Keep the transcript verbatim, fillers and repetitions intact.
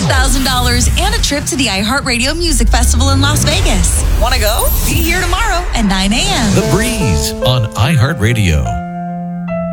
thousand dollars and a trip to the iHeartRadio Music Festival in Las Vegas. Want to go? Be here tomorrow at nine a.m. The Breeze on iHeartRadio.